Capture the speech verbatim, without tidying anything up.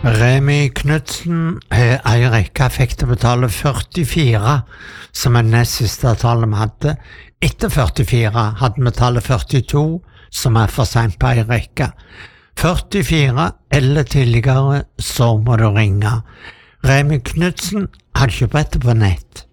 Remi Knudsen har ei rekke fikk til å betale førtifire, som er nest siste tallet vi hadde. Etter førtifire hadde vi tallet førtito, som er for sent på ei rekke. førtifire eller tidligere, så må du ringe. Remi Knudsen hadde ikke brettet på nett.